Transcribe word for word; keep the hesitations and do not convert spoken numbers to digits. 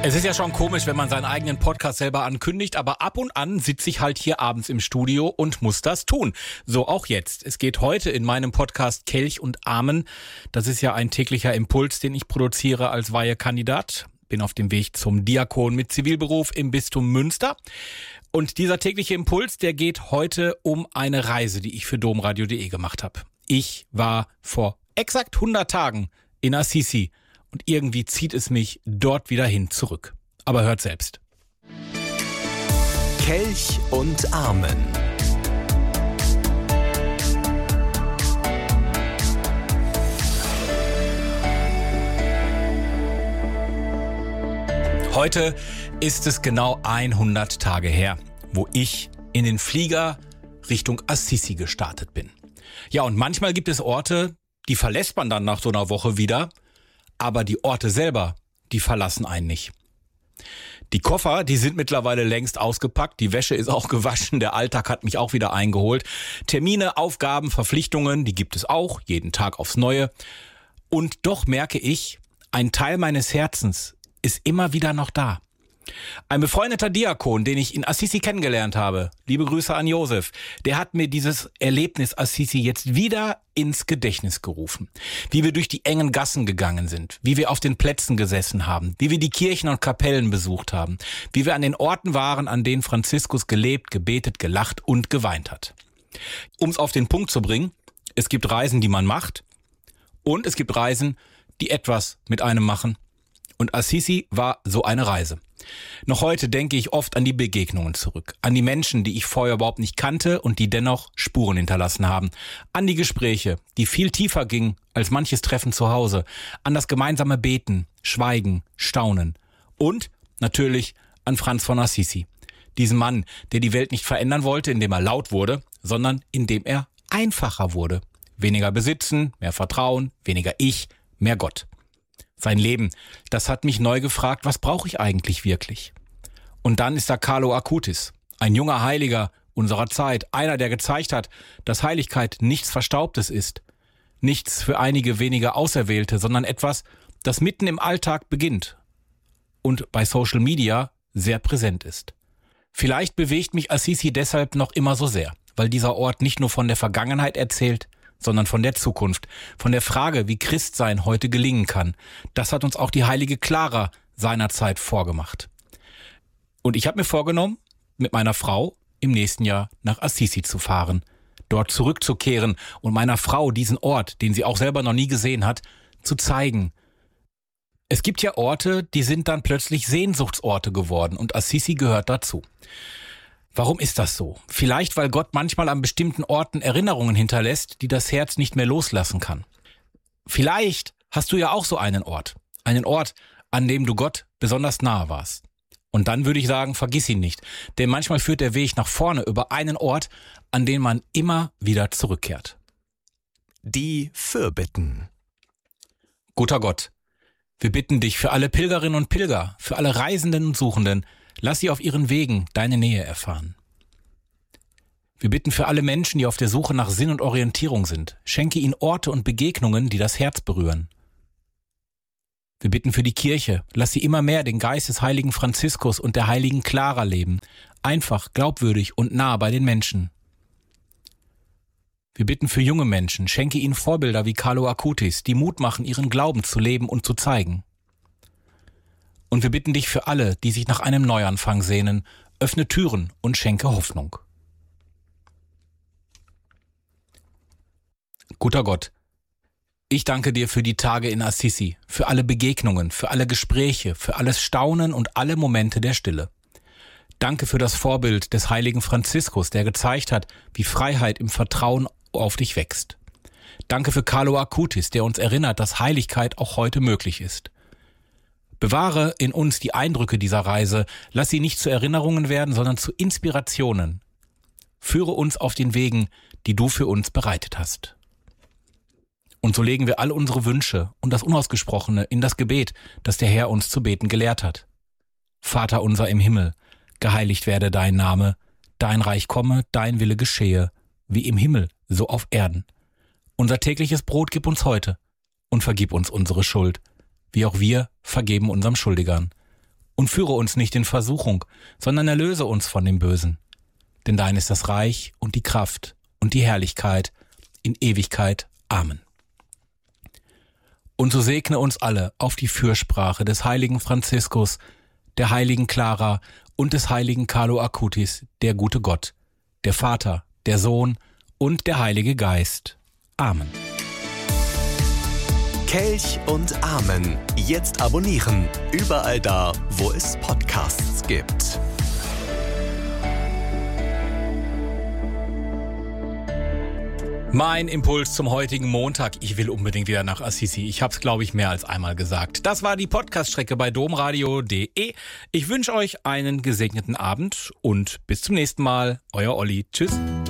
Es ist ja schon komisch, wenn man seinen eigenen Podcast selber ankündigt, aber ab und an sitze ich halt hier abends im Studio und muss das tun. So auch jetzt. Es geht heute in meinem Podcast Kelch und Amen. Das ist ja ein täglicher Impuls, den ich produziere als Weihekandidat. Bin auf dem Weg zum Diakon mit Zivilberuf im Bistum Münster. Und dieser tägliche Impuls, der geht heute um eine Reise, die ich für domradio punkt de gemacht habe. Ich war vor exakt hundert Tagen in Assisi. Und irgendwie zieht es mich dort wieder hin zurück. Aber hört selbst. Kelch und Amen. Heute ist es genau hundert Tage her, wo ich in den Flieger Richtung Assisi gestartet bin. Ja, und manchmal gibt es Orte, die verlässt man dann nach so einer Woche wieder. Aber die Orte selber, die verlassen einen nicht. Die Koffer, die sind mittlerweile längst ausgepackt. Die Wäsche ist auch gewaschen. Der Alltag hat mich auch wieder eingeholt. Termine, Aufgaben, Verpflichtungen, die gibt es auch. Jeden Tag aufs Neue. Und doch merke ich, ein Teil meines Herzens ist immer wieder noch da. Ein befreundeter Diakon, den ich in Assisi kennengelernt habe, liebe Grüße an Josef, der hat mir dieses Erlebnis Assisi jetzt wieder ins Gedächtnis gerufen. Wie wir durch die engen Gassen gegangen sind, wie wir auf den Plätzen gesessen haben, wie wir die Kirchen und Kapellen besucht haben, wie wir an den Orten waren, an denen Franziskus gelebt, gebetet, gelacht und geweint hat. Um es auf den Punkt zu bringen, es gibt Reisen, die man macht und es gibt Reisen, die etwas mit einem machen. Und Assisi war so eine Reise. Noch heute denke ich oft an die Begegnungen zurück, an die Menschen, die ich vorher überhaupt nicht kannte und die dennoch Spuren hinterlassen haben, an die Gespräche, die viel tiefer gingen als manches Treffen zu Hause, an das gemeinsame Beten, Schweigen, Staunen und natürlich an Franz von Assisi, diesen Mann, der die Welt nicht verändern wollte, indem er laut wurde, sondern indem er einfacher wurde. Weniger besitzen, mehr Vertrauen, weniger Ich, mehr Gott. Sein Leben, das hat mich neu gefragt, was brauche ich eigentlich wirklich? Und dann ist da Carlo Acutis, ein junger Heiliger unserer Zeit, einer, der gezeigt hat, dass Heiligkeit nichts Verstaubtes ist, nichts für einige wenige Auserwählte, sondern etwas, das mitten im Alltag beginnt und bei Social Media sehr präsent ist. Vielleicht bewegt mich Assisi deshalb noch immer so sehr, weil dieser Ort nicht nur von der Vergangenheit erzählt, sondern von der Zukunft, von der Frage, wie Christsein heute gelingen kann. Das hat uns auch die heilige Clara seinerzeit vorgemacht. Und ich habe mir vorgenommen, mit meiner Frau im nächsten Jahr nach Assisi zu fahren, dort zurückzukehren und meiner Frau diesen Ort, den sie auch selber noch nie gesehen hat, zu zeigen. Es gibt ja Orte, die sind dann plötzlich Sehnsuchtsorte geworden und Assisi gehört dazu. Warum ist das so? Vielleicht, weil Gott manchmal an bestimmten Orten Erinnerungen hinterlässt, die das Herz nicht mehr loslassen kann. Vielleicht hast du ja auch so einen Ort. Einen Ort, an dem du Gott besonders nahe warst. Und dann würde ich sagen, vergiss ihn nicht. Denn manchmal führt der Weg nach vorne über einen Ort, an den man immer wieder zurückkehrt. Die Fürbitten. Guter Gott, wir bitten dich für alle Pilgerinnen und Pilger, für alle Reisenden und Suchenden, lass sie auf ihren Wegen deine Nähe erfahren. Wir bitten für alle Menschen, die auf der Suche nach Sinn und Orientierung sind. Schenke ihnen Orte und Begegnungen, die das Herz berühren. Wir bitten für die Kirche. Lass sie immer mehr den Geist des heiligen Franziskus und der heiligen Clara leben. Einfach, glaubwürdig und nah bei den Menschen. Wir bitten für junge Menschen. Schenke ihnen Vorbilder wie Carlo Acutis, die Mut machen, ihren Glauben zu leben und zu zeigen. Und wir bitten dich für alle, die sich nach einem Neuanfang sehnen, öffne Türen und schenke Hoffnung. Guter Gott, ich danke dir für die Tage in Assisi, für alle Begegnungen, für alle Gespräche, für alles Staunen und alle Momente der Stille. Danke für das Vorbild des heiligen Franziskus, der gezeigt hat, wie Freiheit im Vertrauen auf dich wächst. Danke für Carlo Acutis, der uns erinnert, dass Heiligkeit auch heute möglich ist. Bewahre in uns die Eindrücke dieser Reise, lass sie nicht zu Erinnerungen werden, sondern zu Inspirationen. Führe uns auf den Wegen, die du für uns bereitet hast. Und so legen wir all unsere Wünsche und das Unausgesprochene in das Gebet, das der Herr uns zu beten gelehrt hat. Vater unser im Himmel, geheiligt werde dein Name, dein Reich komme, dein Wille geschehe, wie im Himmel, so auf Erden. Unser tägliches Brot gib uns heute und vergib uns unsere Schuld, wie auch wir vergeben unserem Schuldigern. und führe uns nicht in Versuchung, sondern erlöse uns von dem Bösen. Denn dein ist das Reich und die Kraft und die Herrlichkeit in Ewigkeit. Amen. Und so segne uns alle auf die Fürsprache des heiligen Franziskus, der heiligen Clara und des heiligen Carlo Acutis, der gute Gott, der Vater, der Sohn und der Heilige Geist. Amen. Kelch und Amen. Jetzt abonnieren. Überall da, wo es Podcasts gibt. Mein Impuls zum heutigen Montag. Ich will unbedingt wieder nach Assisi. Ich habe es, glaube ich, mehr als einmal gesagt. Das war die Podcast-Strecke bei domradio punkt de. Ich wünsche euch einen gesegneten Abend und bis zum nächsten Mal. Euer Olli. Tschüss.